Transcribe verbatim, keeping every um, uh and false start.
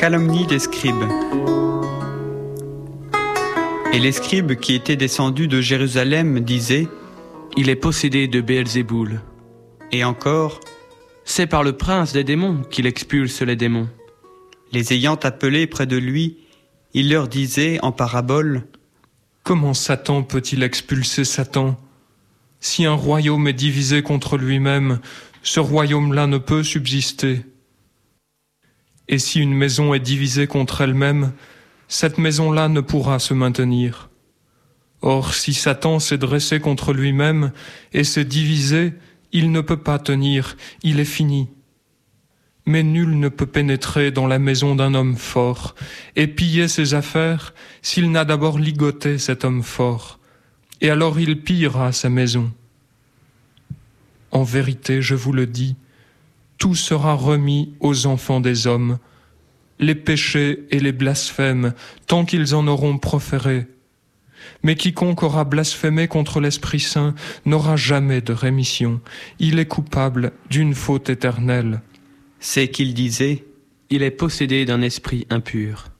calomnie des scribes. Et les scribes qui étaient descendus de Jérusalem disaient : il est possédé de Béelzéboul. Et encore : c'est par le prince des démons qu'il expulse les démons. Les ayant appelés près de lui, il leur disait en parabole : comment Satan peut-il expulser Satan ? Si un royaume est divisé contre lui-même, ce royaume-là ne peut subsister. Et si une maison est divisée contre elle-même, cette maison-là ne pourra se maintenir. Or, si Satan s'est dressé contre lui-même et s'est divisé, il ne peut pas tenir, il est fini. Mais nul ne peut pénétrer dans la maison d'un homme fort et piller ses affaires s'il n'a d'abord ligoté cet homme fort, et alors il pillera sa maison. En vérité, je vous le dis, tout sera remis aux enfants des hommes, les péchés et les blasphèmes, tant qu'ils en auront proféré. Mais quiconque aura blasphémé contre l'Esprit Saint n'aura jamais de rémission. Il est coupable d'une faute éternelle. C'est qu'il disait : il est possédé d'un esprit impur.